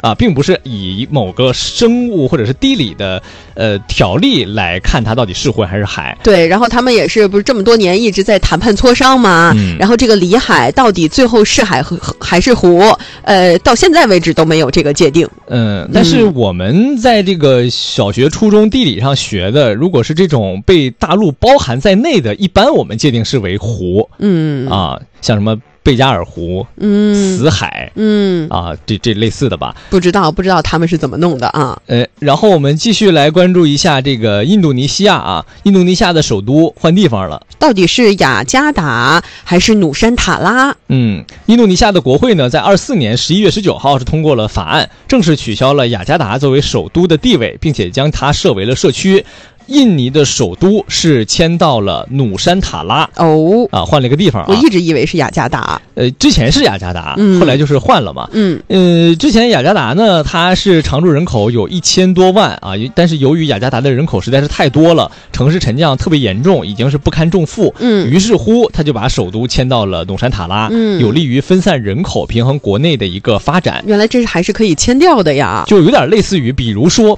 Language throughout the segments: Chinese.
啊，并不是以某个生物或者是地理的条例来看它到底是湖还是海。 对，然后他们也是不是这么多年一直在谈判磋商嘛？然后这个里海到底最后是海还是湖？到现在为止都没有这个界定。 但是我们在这个小学、初中地理上学的，如果是这种被大陆包含在内的，一般我们界定是为湖。像什么贝加尔湖、死海，这类似的吧？ 不知道他们是怎么弄的啊？ 然后我们继续来关注一下这个印度尼西亚啊，印度尼西亚的首都换地方了， 到底是雅加达还是努山塔拉？ 印度尼西亚的国会呢，在24年11月19号是通过了法案，正式取消了雅加达作为首都的地位，并且将它设为了社区。印尼的首都是迁到了努山塔拉换了一个地方啊。 我一直以为是雅加达， 之前是雅加达，后来就是换了嘛。之前雅加达呢，它是常住人口有1000多万啊，但是由于雅加达的人口实在是太多了，城市沉降特别严重，已经是不堪重负。于是乎他就把首都迁到了努山塔拉，有利于分散人口，平衡国内的一个发展。 原来这还是可以迁掉的呀， 就有点类似于比如说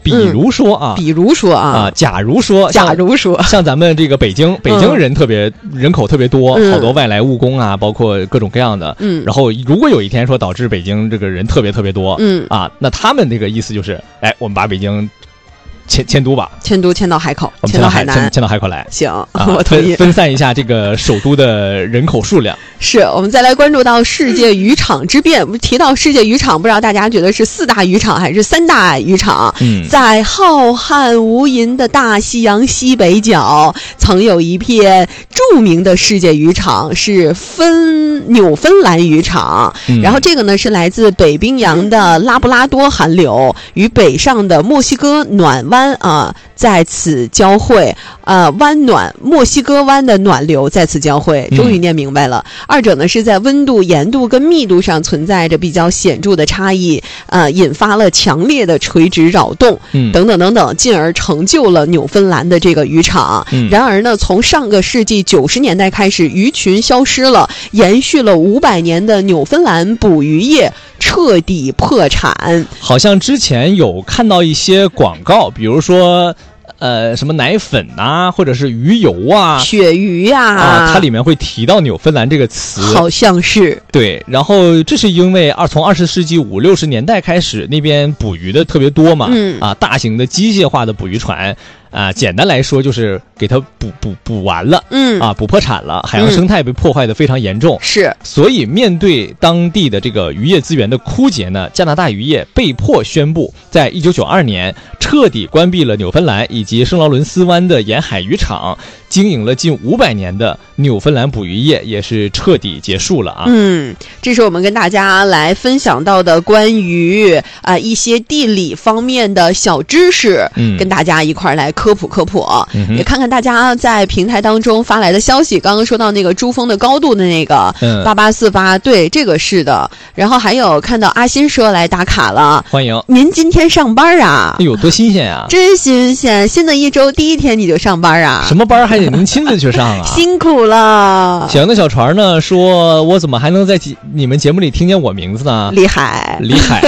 假如说像咱们这个北京人口特别多，好多外来务工啊，包括各种各样的。然后如果有一天说导致北京这个人特别多，那他们这个意思就是，我们把北京迁都吧， 迁到海口， 迁到海南，迁到海口来。 行，我同意。 分散一下这个首都的人口数量。 是，我们再来关注到世界渔场之变。我们提到世界渔场，不知道大家觉得是4大渔场还是3大渔场？在浩瀚无垠的大西洋西北角，曾有一片著名的世界渔场，是纽芬兰渔场。然后这个呢是来自北冰洋的拉布拉多寒流与北上的墨西哥暖湾在此交汇。墨西哥湾的暖流在此交汇，终于念明白了。二者呢是在温度、盐度跟密度上存在着比较显著的差异，引发了强烈的垂直扰动，等等，进而成就了纽芬兰的这个渔场。然而呢，从上个世纪90年代开始，鱼群消失了，延续了500年的纽芬兰捕鱼业彻底破产。 好像之前有看到一些广告，比如说什么奶粉啊，或者是鱼油啊， 鳕鱼啊， 它里面会提到纽芬兰这个词， 好像是。 对，然后这是因为从20世纪50、60年代开始，那边捕鱼的特别多嘛，大型的机械化的捕鱼船。简单来说就是给它捕完了，捕破产了，海洋生态被破坏的非常严重。 是， 所以面对当地的这个渔业资源的枯竭呢，加拿大渔业被迫宣布，在1992年彻底关闭了纽芬兰以及圣劳伦斯湾的沿海渔场，经营了近500年的纽芬兰捕鱼业也是彻底结束了啊。 这是我们跟大家来分享到的关于一些地理方面的小知识，跟大家一块来科普，也看看大家在平台当中发来的消息。刚刚说到那个珠峰的高度的那个8848，对，这个是的。然后还有看到阿新说来打卡了， 欢迎您今天上班啊？ 哎呦，多新鲜啊！ 真新鲜！新的一周第一天你就上班啊？ 什么班还得您亲自去上啊？ 辛苦了。 小杨的小船呢说，我怎么还能在你们节目里听见我名字呢？ 李海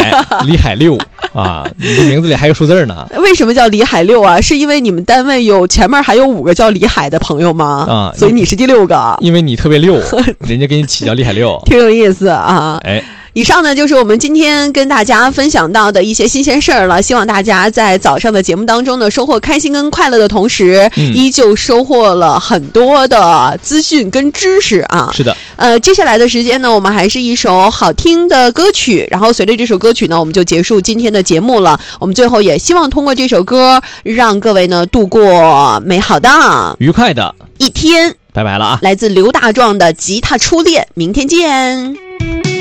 6啊，你的名字里还有数字呢。 为什么叫李海6啊？是因为你们单位前面还有5个叫李海的朋友吗？所以你是第6个。 因为你特别溜，人家给你起叫李海6， 挺有意思啊。以上呢就是我们今天跟大家分享到的一些新鲜事儿了，希望大家在早上的节目当中呢收获开心跟快乐的同时，依旧收获了很多的资讯跟知识啊。 是的。 接下来的时间呢，我们还是一首好听的歌曲，然后随着这首歌曲呢，我们就结束今天的节目了。我们最后也希望通过这首歌，让各位呢度过美好的、 愉快的一天。 拜拜了啊！ 来自刘大壮的吉他初恋，明天见。